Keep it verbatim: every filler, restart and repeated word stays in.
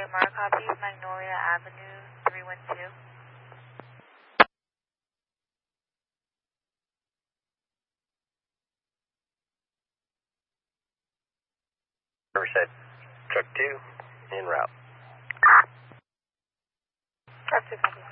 A M R copy, Magnolia Avenue, three one two. Riverside, truck two, en route. Truck two, copy.